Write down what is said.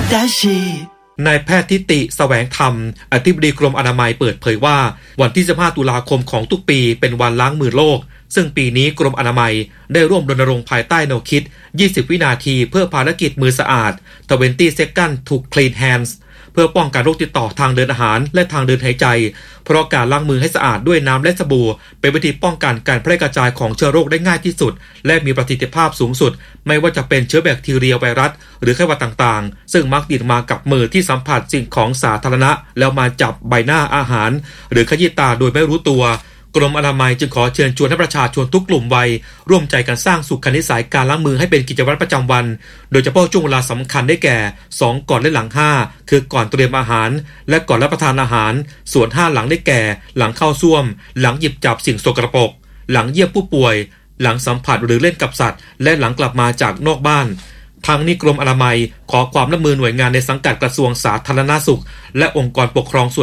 นายแพทย์ทิติแสวงธรรมอธิบดีกรมอนามัยเปิดเผยว่าวันที่15ตุลาคมของทุกปีเป็นวันล้างมือโลกซึ่งปีนี้กรมอนามัยได้ร่วมรณรงค์ภายใต้แนวคิด20วินาทีเพื่อภารกิจมือสะอาด20 seconds to clean hands เพื่อป้องกันโรคติดต่อทางเดินอาหารและทางเดินหายใจเพราะการล้างมือให้สะอาดด้วยน้ำและสบู่เป็นวิธีป้องกันการแพร่กระจายของเชื้อโรคได้ง่ายที่สุดและมีประสิทธิภาพสูงสุดไม่ว่าจะเป็นเชื้อแบคทีเรียไวรัสหรือไข้หวัดต่างๆซึ่งมักติดมากับมือที่สัมผัสสิ่งของสาธารณะแล้วมาจับใบหน้าอาหารหรือขยี้ตาโดยไม่รู้ตัวกรมอนามัยจึงขอเชิญชวนให้ประชาชนทุกกลุ่มวัยร่วมใจกันสร้างสุขนิสัยการล้างมือให้เป็นกิจวัตรประจำวันโดยเฉพาะช่วงเวลาสำคัญได้แก่2ก่อนและหลัง5คือก่อนเตรียมอาหารและก่อนรับประทานอาหารส่วน5หลังได้แก่หลังเข้าส้วมหลังหยิบจับสิ่งสกปรกหลังเยี่ยมผู้ป่วยหลังสัมผัสหรือเล่นกับสัตว์และหลังกลับมาจากนอกบ้านทางนี้กรมอนามัยขอความร่วมมือหน่วยงานในสังกัดกระทรวงสาธารณสุขและองค์กรปกครองส่วน